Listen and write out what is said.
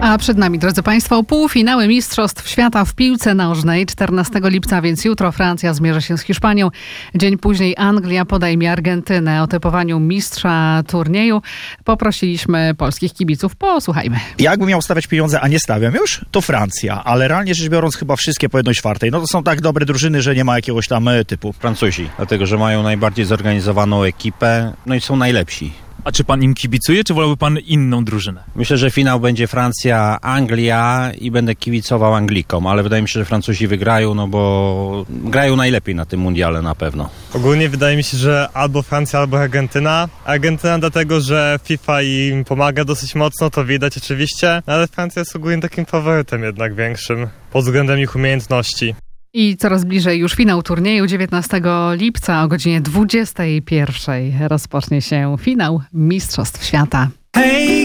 A przed nami, drodzy Państwo, półfinały Mistrzostw Świata w piłce nożnej. 14 lipca, więc jutro Francja zmierzy się z Hiszpanią. Dzień później Anglia podejmie Argentynę. O typowaniu mistrza turnieju poprosiliśmy polskich kibiców. Posłuchajmy. Jakbym miał stawiać pieniądze, a nie stawiam już, to Francja. Ale realnie rzecz biorąc chyba wszystkie po 1/4. No to są tak dobre drużyny, że nie ma jakiegoś tam typu. Francuzi, dlatego że mają najbardziej zorganizowaną ekipę, no i są najlepsi. A czy pan im kibicuje, czy wolałby pan inną drużynę? Myślę, że finał będzie Francja-Anglia i będę kibicował Anglikom, ale wydaje mi się, że Francuzi wygrają, no bo grają najlepiej na tym mundiale na pewno. Ogólnie wydaje mi się, że albo Francja, albo Argentyna. Argentyna dlatego, że FIFA im pomaga dosyć mocno, to widać oczywiście, ale Francja jest ogólnie takim faworytem jednak większym pod względem ich umiejętności. I coraz bliżej już finał turnieju. 19 lipca o godzinie 21 rozpocznie się finał Mistrzostw Świata.